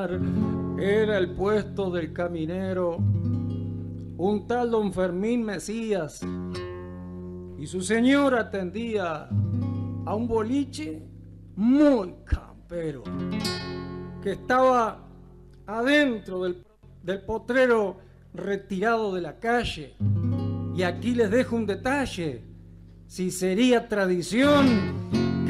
Era el puesto del caminero, un tal don Fermín Mesías, y su señora atendía a un boliche muy campero que estaba adentro del potrero retirado de la calle. Y aquí les dejo un detalle: si sería tradición